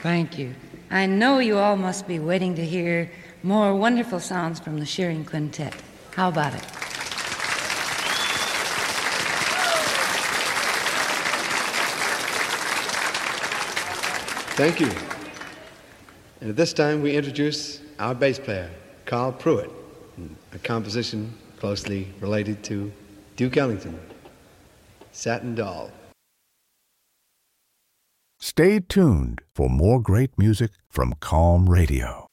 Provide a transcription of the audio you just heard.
Thank you. I know you all must be waiting to hear more wonderful sounds from the Shearing Quintet. How about it? Thank you. And at this time, we introduce our bass player, Carl Pruitt, a composition closely related to Duke Ellington, Satin Doll. Stay tuned for more great music from Calm Radio.